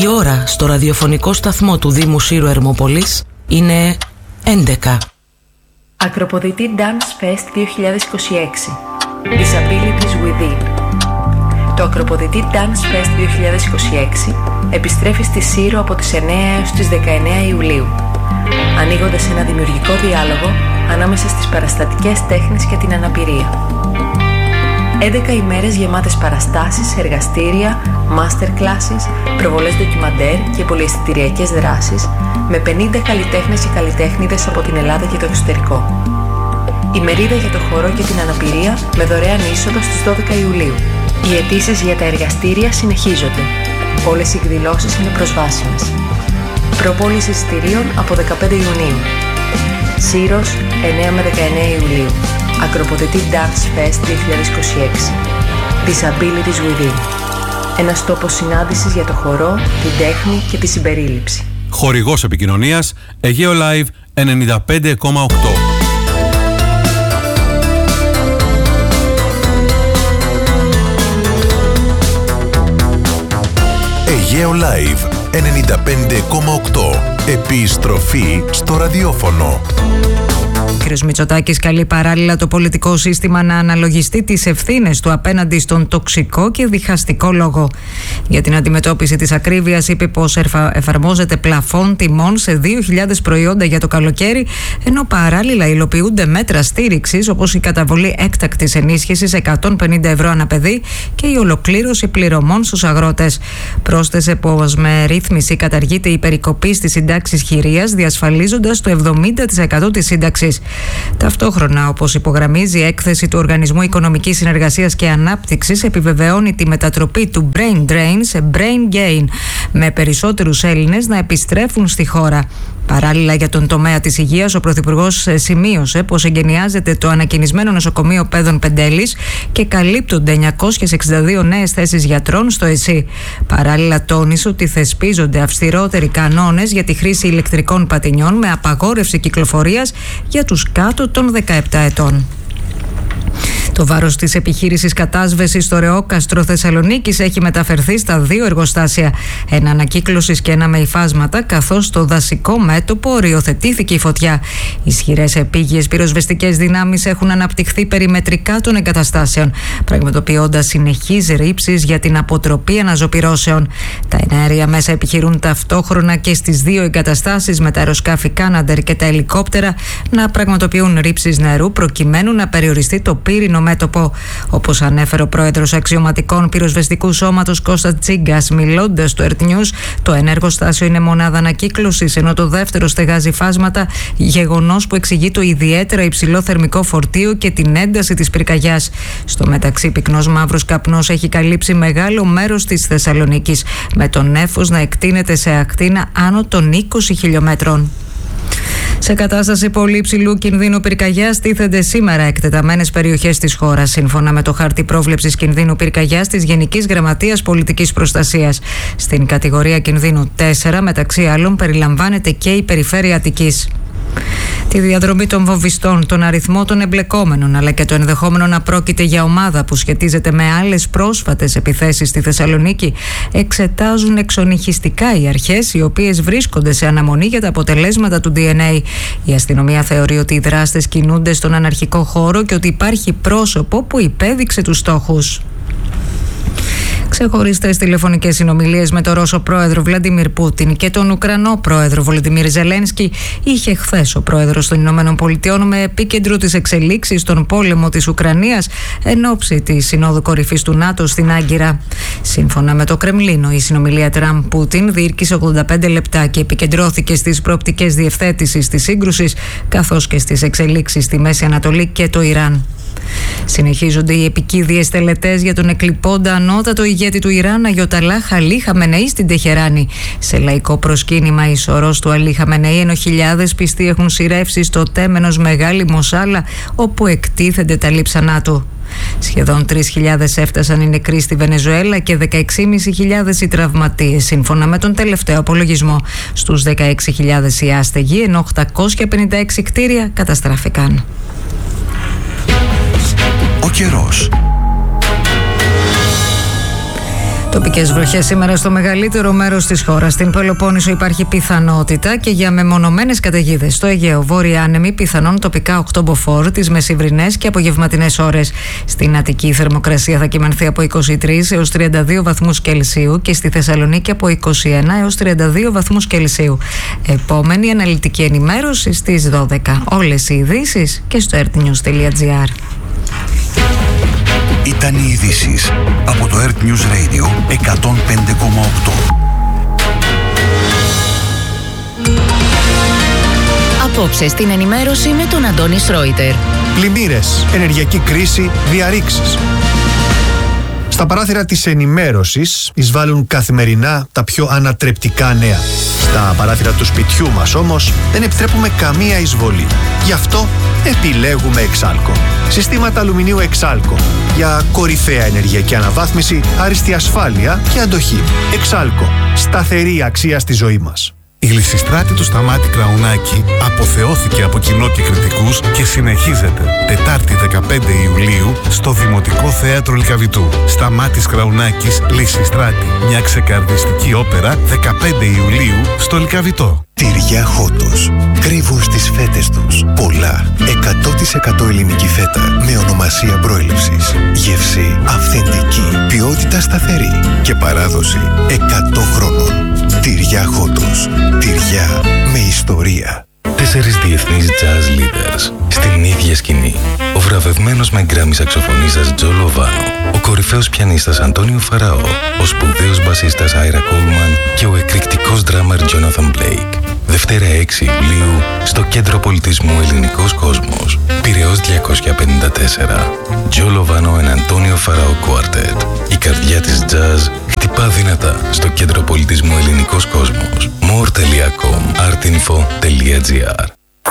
Η ώρα στο ραδιοφωνικό σταθμό του Δήμου Σύρου Ερμόπολης είναι 11. Ακροποδητή Dance Fest 2026. Disabilities Within. Το Ακροποδητή Dance Fest 2026 επιστρέφει στη Σύρο από τις 9 έως τις 19 Ιουλίου, ανοίγοντας ένα δημιουργικό διάλογο ανάμεσα στις παραστατικές τέχνες και την αναπηρία. 11 ημέρες γεμάτες παραστάσεις, εργαστήρια, master classes, προβολές ντοκιμαντέρ και πολυαισθητηριακές δράσεις με 50 καλλιτέχνες και καλλιτέχνηδες από την Ελλάδα και το εξωτερικό. Ημερίδα για το χορό και την αναπηρία με δωρεάν είσοδο στις 12 Ιουλίου. Οι αιτήσεις για τα εργαστήρια συνεχίζονται. Όλες οι εκδηλώσεις είναι προσβάσιμες. Προπόληση εισιτηρίων από 15 Ιουνίου. Σύρος, 9 με 19 Ιουλίου. Ακροποδητή Dance Fest 2026. Disabilities Within. Ένας τόπος συνάντησης για το χορό, την τέχνη και τη συμπερίληψη. Χορηγός επικοινωνίας Αιγαίο Live 95,8. Αιγαίο Live 95,8. Επιστροφή στο ραδιόφωνο. Ο κ. Μητσοτάκης καλεί παράλληλα το πολιτικό σύστημα να αναλογιστεί τις ευθύνες του απέναντι στον τοξικό και διχαστικό λόγο. Για την αντιμετώπιση της ακρίβειας είπε πως εφαρμόζεται πλαφόν τιμών σε 2.000 προϊόντα για το καλοκαίρι, ενώ παράλληλα υλοποιούνται μέτρα στήριξης όπως η καταβολή έκτακτης ενίσχυσης 150 ευρώ ανά παιδί και η ολοκλήρωση πληρωμών στους αγρότες. Πρόσθεσε πως με ρύθμιση καταργείται η περικοπή στις συντάξεις χειρίας, διασφαλίζοντας το 70% της σύνταξης. Ταυτόχρονα, όπως υπογραμμίζει η έκθεση του Οργανισμού Οικονομικής Συνεργασίας και Ανάπτυξης, επιβεβαιώνει τη μετατροπή του brain drain σε brain gain, με περισσότερους Έλληνες να επιστρέφουν στη χώρα. Παράλληλα, για τον τομέα της υγείας, ο Πρωθυπουργός σημείωσε πως εγκαινιάζεται το ανακαινισμένο νοσοκομείο Παίδων Πεντέλης και καλύπτονται 962 νέες θέσεις γιατρών στο ΕΣΥ. Παράλληλα, τόνισε ότι θεσπίζονται αυστηρότεροι κανόνες για τη χρήση ηλεκτρικών πατινιών με απαγόρευση κυκλοφορίας για τους κάτω των 17 ετών. Το βάρος της επιχείρησης κατάσβεσης στο Ρεόκαστρο Θεσσαλονίκης έχει μεταφερθεί στα 2 εργοστάσια, ένα ανακύκλωσης και ένα με υφάσματα, καθώς στο δασικό μέτωπο οριοθετήθηκε η φωτιά. Ισχυρές επίγειες πυροσβεστικές δυνάμεις έχουν αναπτυχθεί περιμετρικά των εγκαταστάσεων, πραγματοποιώντας συνεχείς ρήψεις για την αποτροπή αναζωπυρώσεων. Τα εναέρια μέσα επιχειρούν ταυτόχρονα και στις 2 εγκαταστάσεις με τα αεροσκάφη Κάναντερ και τα ελικόπτερα να πραγματοποιούν ρήψεις νερού προκειμένου να περιοριστεί το πύρινο μέτωπο. Όπως ανέφερε ο πρόεδρος αξιωματικών πυροσβεστικού σώματος Κώστα Τσίγκας, μιλώντας στο Earth News, το ένα εργοστάσιο είναι μονάδα ανακύκλωσης, ενώ το δεύτερο στεγάζει φάσματα, γεγονός που εξηγεί το ιδιαίτερα υψηλό θερμικό φορτίο και την ένταση της πυρκαγιάς. Στο μεταξύ, πυκνός μαύρος καπνός έχει καλύψει μεγάλο μέρος της Θεσσαλονίκης, με τον νέφος να εκτείνεται σε ακτίνα άνω των 20 χιλιόμετρων. Σε κατάσταση πολύ υψηλού κινδύνου πυρκαγιάς τίθενται σήμερα εκτεταμένες περιοχές της χώρας, σύμφωνα με το χάρτη πρόβλεψης κινδύνου πυρκαγιάς της Γενικής Γραμματείας Πολιτικής Προστασίας. Στην κατηγορία κινδύνου 4, μεταξύ άλλων, περιλαμβάνεται και η περιφέρεια Αττικής. Τη διαδρομή των βομβιστών, τον αριθμό των εμπλεκόμενων, αλλά και το ενδεχόμενο να πρόκειται για ομάδα που σχετίζεται με άλλες πρόσφατες επιθέσεις στη Θεσσαλονίκη, εξετάζουν εξονυχιστικά οι αρχές, οι οποίες βρίσκονται σε αναμονή για τα αποτελέσματα του DNA. Η αστυνομία θεωρεί ότι οι δράστες κινούνται στον αναρχικό χώρο και ότι υπάρχει πρόσωπο που υπέδειξε τους στόχους. Ξεχωριστές τηλεφωνικές συνομιλίες με τον Ρώσο πρόεδρο Βλαντιμίρ Πούτιν και τον Ουκρανό πρόεδρο Βολοντιμίρ Ζελένσκι είχε χθες ο πρόεδρος των Ηνωμένων Πολιτειών, με επίκεντρο τις εξελίξεις στον πόλεμο της Ουκρανίας εν ώψη της Συνόδου Κορυφής του ΝΑΤΟ στην Άγκυρα. Σύμφωνα με το Κρεμλίνο, η συνομιλία Τραμπ-Πούτιν διήρκησε 85 λεπτά και επικεντρώθηκε στις προοπτικές διευθέτησης της σύγκρουσης, καθώς και στις εξελίξεις στη Μέση Ανατολή και το Ιράν. Συνεχίζονται οι επικίδιες τελετές για τον εκλειπώντα ανώτατο ηγέτη του Ιράν, Αγιοταλάχ Αλί Χαμενεή, στην Τεχεράνη. Σε λαϊκό προσκύνημα η σωρός του Αλί Χαμενεή, ενώ χιλιάδες πιστοί έχουν σειρεύσει στο τέμενος Μεγάλη Μοσάλα, όπου εκτίθενται τα λείψανά του. Σχεδόν 3.000 έφτασαν οι νεκροί στη Βενεζουέλα και 16.500 οι τραυματίες, σύμφωνα με τον τελευταίο απολογισμό. Στους 16.000 οι άστεγοι, ενώ 856 κτίρια καταστράφηκαν. Ο καιρός. Τοπικές βροχές σήμερα στο μεγαλύτερο μέρος της χώρας. Στην Πελοπόννησο υπάρχει πιθανότητα και για μεμονωμένες καταιγίδες. Στο Αιγαίο, βόρεια άνεμη, πιθανόν τοπικά 8 μποφόρ τις μεσημβρινές και απογευματινές ώρες. Στην Αττική η θερμοκρασία θα κυμανθεί από 23 έως 32 βαθμούς Κελσίου και στη Θεσσαλονίκη από 21 έως 32 βαθμούς Κελσίου. Επόμενη αναλυτική ενημέρωση στις 12. Όλες οι ειδήσεις και στο earthnews.gr. Ήταν οι ειδήσεις από το Earth News Radio 105,8. Απόψε στην ενημέρωση με τον Αντώνη Σρόιτερ. Πλημμύρες, ενεργειακή κρίση, διαρρήξεις. Στα παράθυρα της ενημέρωσης εισβάλλουν καθημερινά τα πιο ανατρεπτικά νέα. Στα παράθυρα του σπιτιού μας όμως δεν επιτρέπουμε καμία εισβολή. Γι' αυτό επιλέγουμε Εξάλκο. Συστήματα αλουμινίου Εξάλκο για κορυφαία ενεργειακή αναβάθμιση, άριστη ασφάλεια και αντοχή. Εξάλκο. Σταθερή αξία στη ζωή μας. Η Λυσιστράτη του Σταμάτη Κραουνάκη αποθεώθηκε από κοινό και κριτικούς και συνεχίζεται Τετάρτη 15 Ιουλίου στο Δημοτικό Θέατρο Λυκαβητού. Σταμάτης Κραουνάκης, Λυσιστράτη. Μια ξεκαρδιστική όπερα 15 Ιουλίου στο Λυκαβητό. Τυριά Χότος. Κρύβουν στις φέτες τους πολλά. 100% ελληνική φέτα με ονομασία προέλευσης. Γεύση αυθεντική. Ποιότητα σταθερή. Και παράδοση 100 χρόνων. Τυριά Χότος. Τυριά με ιστορία. 4 διεθνείς jazz leaders στην ίδια σκηνή. Ο βραβευμένος με γκράμι σαξοφωνίστας Τζο Λοβάνο, ο κορυφαίος πιανίστας Αντώνιο Φαραώ, ο σπουδαίος μπασίστας Άιρα Κόλμαν και ο εκρηκτικός ντράμερ Τζόναθαν Μπλέικ. Δευτέρα 6 Ιουλίου στο Κέντρο Πολιτισμού Ελληνικός Κόσμος. Πειραιώς 254. Τζο Λοβάνο and Αντώνιο Φαραώ Quartet. Η καρδιά της jazz χτυπά δυνατά στο Κέντρο Πολιτισμού Ελληνικός Κόσμος. more.com artinfo.gr.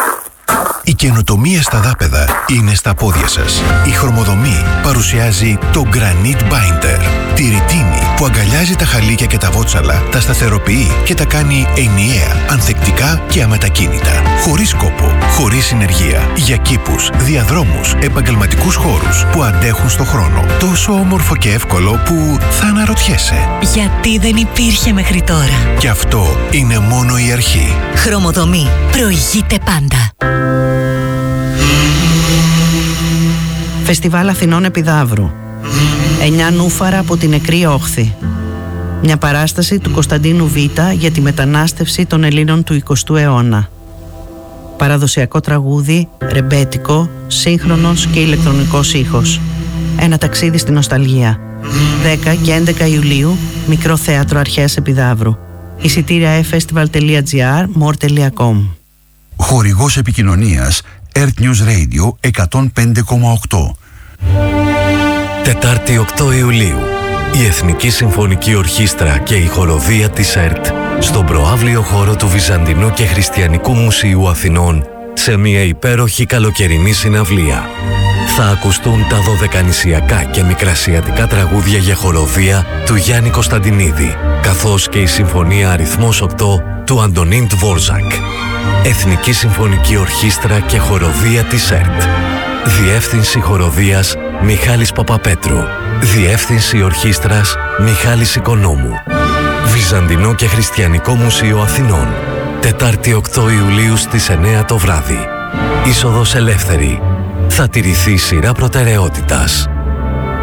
Η καινοτομία στα δάπεδα είναι στα πόδια σας. Η Χρωμοδομή παρουσιάζει το Granite Binder. Τη ρητίνη που αγκαλιάζει τα χαλίκια και τα βότσαλα, τα σταθεροποιεί και τα κάνει ενιαία, ανθεκτικά και αμετακίνητα. Χωρίς κόπο, χωρίς συνεργεία. Για κήπους, διαδρόμους, επαγγελματικούς χώρους που αντέχουν στο χρόνο. Τόσο όμορφο και εύκολο που θα αναρωτιέσαι. Γιατί δεν υπήρχε μέχρι τώρα. Και αυτό είναι μόνο η αρχή. Χρωμοδομή. Προηγείται πάντα. Φεστιβάλ Αθηνών Επιδαύρου. 9 νούφαρα από την νεκρή όχθη. Μια παράσταση του Κωνσταντίνου Β για τη μετανάστευση των Ελλήνων του 20ου αιώνα. Παραδοσιακό τραγούδι, ρεμπέτικο, σύγχρονος και ηλεκτρονικός ήχος. Ένα ταξίδι στην νοσταλγία. 10 και 11 Ιουλίου, Μικρό Θέατρο Αρχαίας Επιδαύρου. Εισιτήρια efestival.gr, more.com. Χορηγός επικοινωνίας Earth News Radio 105,8. Τετάρτη 8 Ιουλίου, η Εθνική Συμφωνική Ορχήστρα και η χοροδία της ΕΡΤ στον προαύλιο χώρο του Βυζαντινού και Χριστιανικού Μουσείου Αθηνών σε μια υπέροχη καλοκαιρινή συναυλία. Θα ακουστούν τα δωδεκανησιακά και μικρασιατικά τραγούδια για χοροδία του Γιάννη Κωνσταντινίδη, καθώς και η Συμφωνία Αριθμός 8 του Αντωνίν Τβόρζακ. Εθνική Συμφωνική Ορχήστρα και χοροδία της ΕΡΤ. Διεύθυνση χοροδίας Μιχάλης Παπαπέτρου. Διεύθυνση ορχήστρας Μιχάλης Οικονόμου. Βυζαντινό και Χριστιανικό Μουσείο Αθηνών. Τετάρτη 8 Ιουλίου στις 9 το βράδυ. Είσοδος ελεύθερη. Θα τηρηθεί σειρά προτεραιότητας.